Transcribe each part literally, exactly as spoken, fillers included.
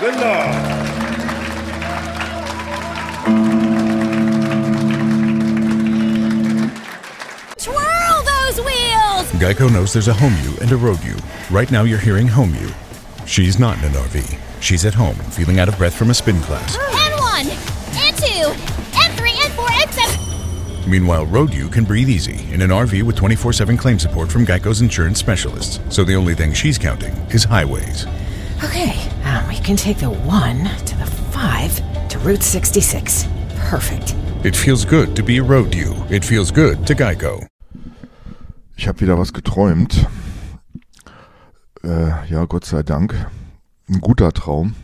Schindler. Twirl those wheels! Geico knows there's a home you and a road you. Right now you're hearing home you. She's not in an R V. She's at home, feeling out of breath from a spin class. N one, N two, N three, N four, N seven. Meanwhile, road you can breathe easy in an R V with twenty-four seven claim support from Geico's insurance specialists. So the only thing she's counting is highways. Okay, um, we can take the one to the five to Route sixty-six. Perfect. It feels good to be a road you. It feels good to Geico. Ich habe wieder was geträumt. Äh, ja, Gott sei Dank. Ein guter Traum.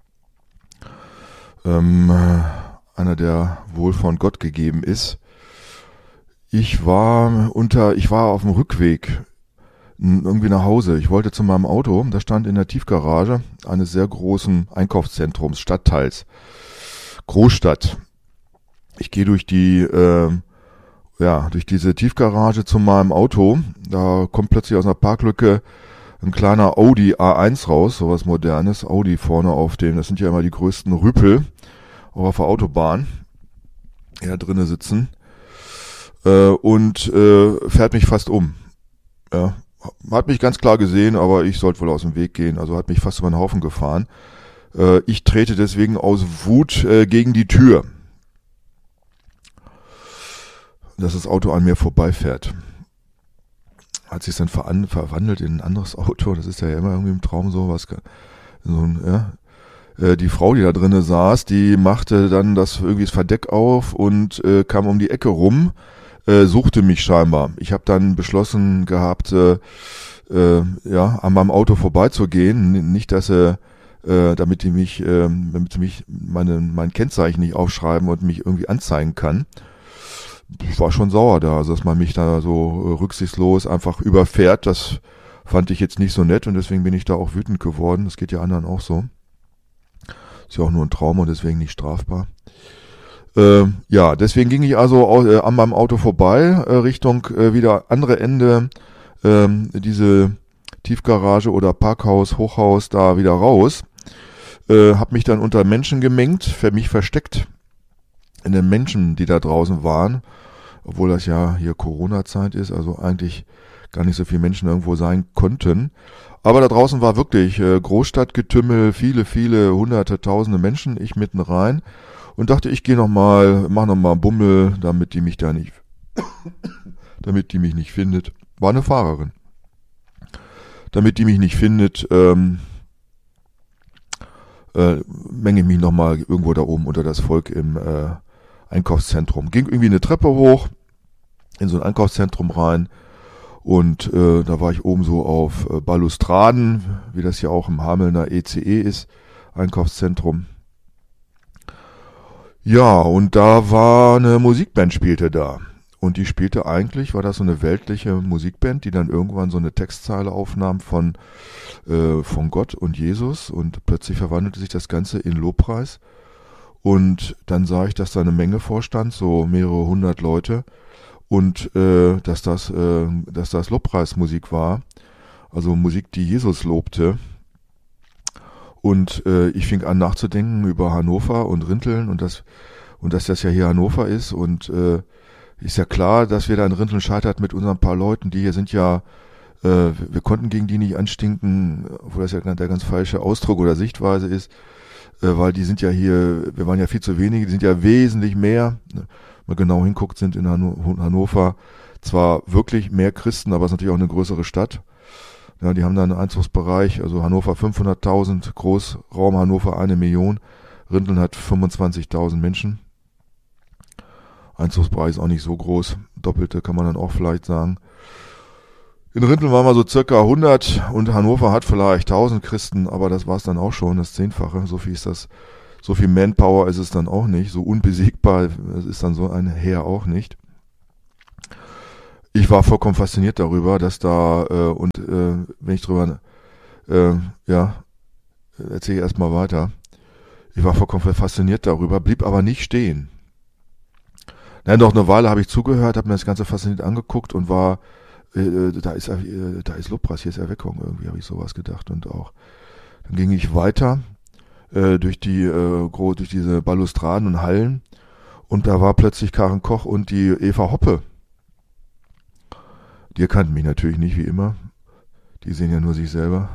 Ähm, einer, der wohl von Gott gegeben ist. Ich war unter, ich war auf dem Rückweg irgendwie nach Hause. Ich wollte zu meinem Auto. Da stand in der Tiefgarage eines sehr großen Einkaufszentrums, Stadtteils, Großstadt. Ich gehe durch die, äh, ja, durch diese Tiefgarage zu meinem Auto. Da kommt plötzlich aus einer Parklücke ein kleiner Audi A eins raus, sowas Modernes. Audi vorne auf dem, das sind ja immer die größten Rüpel, auch auf der Autobahn, die da drinnen sitzen. Äh, und äh, fährt mich fast um. Ja, hat mich ganz klar gesehen, aber ich sollte wohl aus dem Weg gehen. Also hat mich fast über den Haufen gefahren. Äh, ich trete deswegen aus Wut äh, gegen die Tür, dass das Auto an mir vorbeifährt. Hat sich dann ver- verwandelt in ein anderes Auto. Das ist ja immer irgendwie im Traum so was. So ein, ja. Äh, die Frau, die da drinnen saß, die machte dann das irgendwie das Verdeck auf und äh, kam um die Ecke rum, äh, suchte mich scheinbar. Ich habe dann beschlossen gehabt, äh, äh, ja, an meinem Auto vorbeizugehen. Nicht, dass sie, äh, damit die mich, äh, damit sie mich meine, mein Kennzeichen nicht aufschreiben und mich irgendwie anzeigen kann. Ich war schon sauer da, also dass man mich da so rücksichtslos einfach überfährt, das fand ich jetzt nicht so nett und deswegen bin ich da auch wütend geworden. Das geht ja anderen auch so. Ist ja auch nur ein Trauma und deswegen nicht strafbar. Äh, ja, deswegen ging ich also auch, äh, an meinem Auto vorbei, äh, Richtung äh, wieder andere Ende, äh, diese Tiefgarage oder Parkhaus, Hochhaus da wieder raus. Äh, hab mich dann unter Menschen gemengt, für mich versteckt in den Menschen, die da draußen waren, obwohl das ja hier Corona-Zeit ist, also eigentlich gar nicht so viele Menschen irgendwo sein konnten. Aber da draußen war wirklich äh, Großstadtgetümmel, viele, viele hunderte, tausende Menschen, ich mitten rein und dachte, ich gehe noch mal, mach noch mal Bummel, damit die mich da nicht, damit die mich nicht findet. War eine Fahrerin. Damit die mich nicht findet, ähm, äh, menge ich mich noch mal irgendwo da oben unter das Volk im äh, Einkaufszentrum. Ging irgendwie eine Treppe hoch, in so ein Einkaufszentrum rein und äh, da war ich oben so auf äh, Balustraden, wie das ja auch im Hamelner E C E ist, Einkaufszentrum. Ja, und da war eine Musikband spielte da. Und die spielte eigentlich, war das so eine weltliche Musikband, die dann irgendwann so eine Textzeile aufnahm von, äh, von Gott und Jesus und plötzlich verwandelte sich das Ganze in Lobpreis. Und dann sah ich, dass da eine Menge vorstand, so mehrere hundert Leute und äh, dass das, äh, dass das Lobpreismusik war, also Musik, die Jesus lobte. Und äh, ich fing an nachzudenken über Hannover und Rinteln und das und dass das ja hier Hannover ist und äh, ist ja klar, dass wir da in Rinteln scheitert mit unseren paar Leuten, die hier sind ja, äh, wir konnten gegen die nicht anstinken, obwohl das ja der ganz falsche Ausdruck oder Sichtweise ist. Weil die sind ja hier, wir waren ja viel zu wenige, die sind ja wesentlich mehr. Wenn man genau hinguckt, sind in Hannover zwar wirklich mehr Christen, aber es ist natürlich auch eine größere Stadt. Ja, die haben da einen Einzugsbereich, also Hannover fünfhunderttausend, Großraum Hannover eine Million, Rinteln hat fünfundzwanzigtausend Menschen. Einzugsbereich ist auch nicht so groß, Doppelte kann man dann auch vielleicht sagen. In Rinteln waren wir so circa hundert und Hannover hat vielleicht tausend Christen, aber das war es dann auch schon, das Zehnfache. So viel ist das, so viel Manpower ist es dann auch nicht, so unbesiegbar ist dann so ein Heer auch nicht. Ich war vollkommen fasziniert darüber, dass da, äh, und äh, wenn ich drüber, äh, ja, erzähle ich erstmal weiter. Ich war vollkommen fasziniert darüber, blieb aber nicht stehen. Nein, noch eine Weile habe ich zugehört, habe mir das Ganze fasziniert angeguckt und war, äh, da ist äh, da ist Lobpreis, hier ist Erweckung, irgendwie habe ich sowas gedacht und auch. Dann ging ich weiter äh, durch die äh, gro- durch diese Balustraden und Hallen. Und da war plötzlich Karen Koch und die Eva Hoppe. Die erkannten mich natürlich nicht, wie immer. Die sehen ja nur sich selber.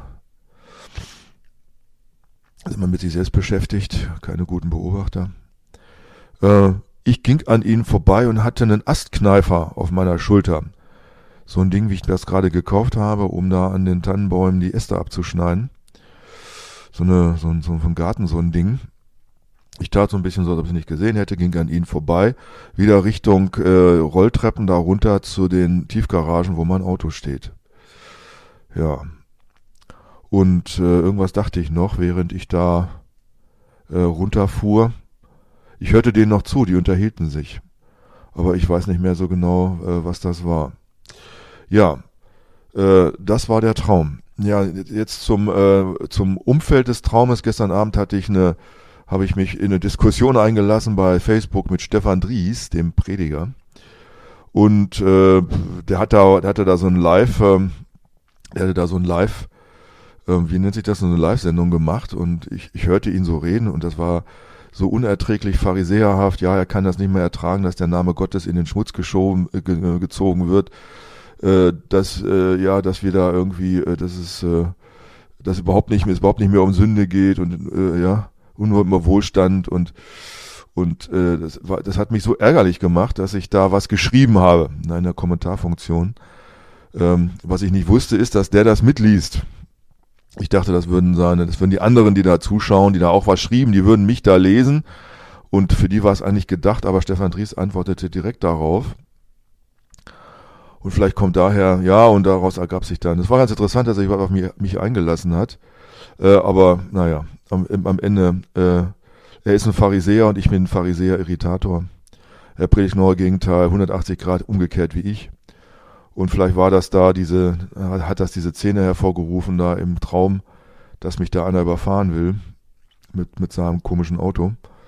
Sind immer mit sich selbst beschäftigt, keine guten Beobachter. Äh, ich ging an ihnen vorbei und hatte einen Astkneifer auf meiner Schulter. So ein Ding, wie ich das gerade gekauft habe, um da an den Tannenbäumen die Äste abzuschneiden. So eine, so ein, so ein Garten, so ein Ding. Ich tat so ein bisschen so, als ob ich es nicht gesehen hätte, ging an ihnen vorbei, wieder Richtung äh, Rolltreppen da runter zu den Tiefgaragen, wo mein Auto steht. Ja. Und äh, irgendwas dachte ich noch, während ich da äh, runterfuhr. Ich hörte denen noch zu, die unterhielten sich. Aber ich weiß nicht mehr so genau, äh, was das war. Ja, äh, das war der Traum. Ja, jetzt zum äh, zum Umfeld des Traumes. Gestern Abend hatte ich eine, habe ich mich in eine Diskussion eingelassen bei Facebook mit Stefan Dries, dem Prediger. Und äh, der hat da, der hatte da so ein Live, äh, der hatte da so ein Live, äh, wie nennt sich das, so eine Live-Sendung gemacht. Und ich, ich hörte ihn so reden und das war so unerträglich pharisäerhaft. Ja, er kann das nicht mehr ertragen, dass der Name Gottes in den Schmutz geschoben, äh, ge, gezogen wird. Dass äh, ja, dass wir da irgendwie, äh, dass es, äh, dass überhaupt nicht mehr, es überhaupt nicht mehr um Sünde geht und äh, ja, und nur immer Wohlstand und und äh, das war, das hat mich so ärgerlich gemacht, dass ich da was geschrieben habe in einer Kommentarfunktion. Ähm, was ich nicht wusste, ist, dass der das mitliest. Ich dachte, das würden seine, das würden die anderen, die da zuschauen, die da auch was schrieben, die würden mich da lesen und für die war es eigentlich gedacht, aber Stefan Dries antwortete direkt darauf. Und vielleicht kommt daher, ja, und daraus ergab sich dann. Es war ganz interessant, dass er sich auf mich, mich eingelassen hat. Äh, aber, naja, am, am Ende, äh, er ist ein Pharisäer und ich bin ein Pharisäer-Irritator. Er predigt genau Gegenteil, hundertachtzig Grad umgekehrt wie ich. Und vielleicht war das da, diese, hat das diese Szene hervorgerufen, da im Traum, dass mich da einer überfahren will. Mit, mit seinem komischen Auto.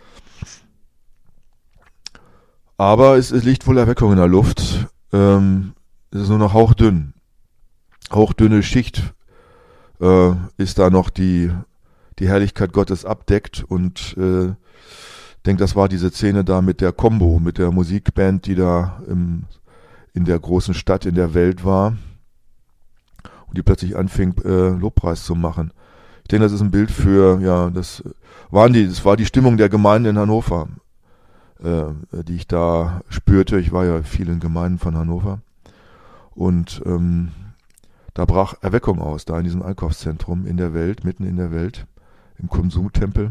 Aber es, es liegt wohl Erweckung in der Luft. Ähm, Es ist nur noch hauchdünn. Hauchdünne Schicht äh, ist da noch, die die Herrlichkeit Gottes abdeckt und äh, denke, das war diese Szene da mit der Combo, mit der Musikband, die da im, in der großen Stadt, in der Welt war und die plötzlich anfing, äh, Lobpreis zu machen. Ich denke, das ist ein Bild für, ja, das waren die, das war die Stimmung der Gemeinde in Hannover, äh, die ich da spürte. Ich war ja viel in Gemeinden von Hannover. Und ähm, da brach Erweckung aus, da in diesem Einkaufszentrum in der Welt, mitten in der Welt, im Konsumtempel.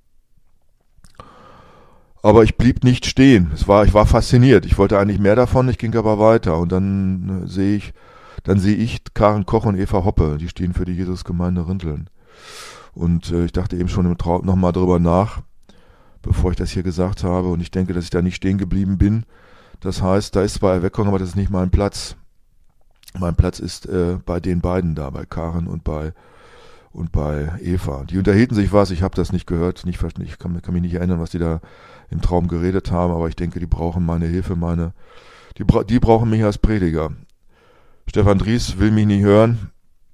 Aber ich blieb nicht stehen. Es war, ich war fasziniert. Ich wollte eigentlich mehr davon, ich ging aber weiter. Und dann äh, sehe ich, dann sehe ich Karen Koch und Eva Hoppe, die stehen für die Jesusgemeinde Rinteln. Und äh, ich dachte eben schon im Traum nochmal drüber nach, bevor ich das hier gesagt habe. Und ich denke, dass ich da nicht stehen geblieben bin. Das heißt, da ist zwar Erweckung, aber das ist nicht mein Platz. Mein Platz ist äh, bei den beiden da, bei Karen und bei und bei Eva. Die unterhielten sich was, ich habe das nicht gehört, nicht, ich kann, kann mich nicht erinnern, was die da im Traum geredet haben, aber ich denke, die brauchen meine Hilfe, meine, die, die brauchen mich als Prediger. Stefan Dries will mich nicht hören.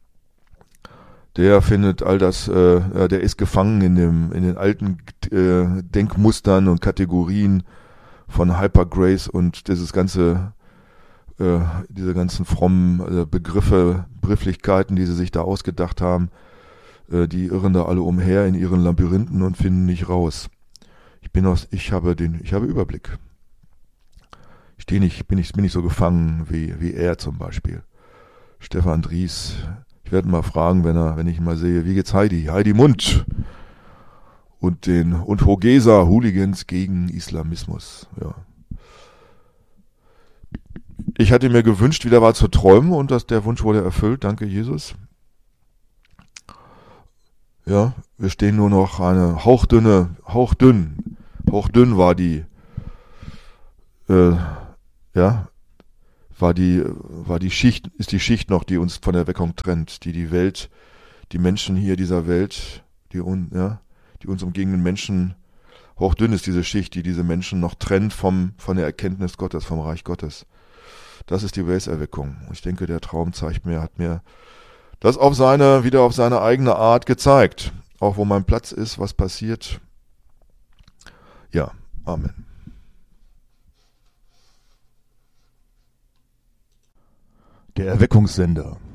Der findet all das, äh, der ist gefangen in dem in den alten äh, Denkmustern und Kategorien von Hypergrace und dieses ganze diese ganzen frommen äh, Begriffe, Begrifflichkeiten, die sie sich da ausgedacht haben, äh, die irren da alle umher in ihren Labyrinthen und finden nicht raus. Ich bin aus, ich habe den, ich habe Überblick. Ich stehe nicht, bin nicht, bin nicht so gefangen wie, wie er zum Beispiel. Stefan Dries. Ich werde mal fragen, wenn er, wenn ich ihn mal sehe, wie geht's Heidi? Heidi Mund. Und den, und Hogesa, Hooligans gegen Islamismus, ja. Ich hatte mir gewünscht, wieder mal zu träumen und dass der Wunsch wurde erfüllt. Danke, Jesus. Ja, wir stehen nur noch eine hauchdünne, hauchdünn, hauchdünn war die, äh, ja, war die, war die Schicht, ist die Schicht noch, die uns von der Erweckung trennt, die die Welt, die Menschen hier dieser Welt, die, un, ja, die uns umgebenden Menschen, hauchdünn ist diese Schicht, die diese Menschen noch trennt vom, von der Erkenntnis Gottes, vom Reich Gottes. Das ist die Grace-Erweckung. Und ich denke, der Traum zeigt mir, hat mir das auf seine, wieder auf seine eigene Art gezeigt. auch wo mein Platz ist, was passiert. Ja, Amen. Der Erweckungssender.